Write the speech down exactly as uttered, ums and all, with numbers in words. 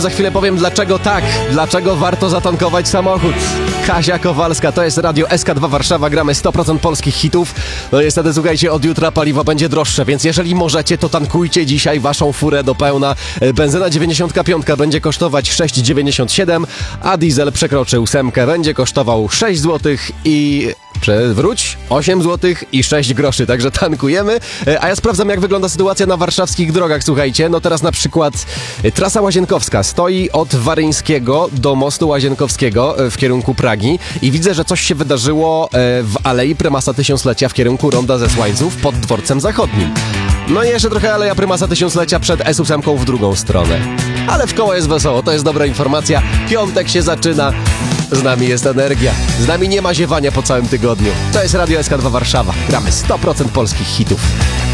Za chwilę powiem dlaczego tak, dlaczego warto zatankować samochód. Kasia Kowalska, to jest Radio S K dwa Warszawa, gramy sto procent polskich hitów. No niestety, słuchajcie, od jutra paliwo będzie droższe, więc jeżeli możecie, to tankujcie dzisiaj waszą furę do pełna. Benzyna dziewięćdziesiąt pięć będzie kosztować sześć dziewięćdziesiąt siedem, a diesel przekroczy ósemkę, będzie kosztował sześć złotych i... Przewróć, osiem złotych i sześć groszy, także tankujemy. A ja sprawdzam, jak wygląda sytuacja na warszawskich drogach, słuchajcie. No teraz na przykład trasa Łazienkowska stoi od Waryńskiego do mostu Łazienkowskiego w kierunku Pragi i widzę, że coś się wydarzyło w Alei Prymasa Tysiąclecia w kierunku Ronda ze Słańców pod Dworcem Zachodnim. No i jeszcze trochę Aleja Prymasa Tysiąclecia przed S ósem w drugą stronę. Ale w koło jest wesoło, to jest dobra informacja. Piątek się zaczyna. Z nami jest energia. Z nami nie ma ziewania po całym tygodniu. To jest Radio S K dwa Warszawa. Gramy sto procent polskich hitów.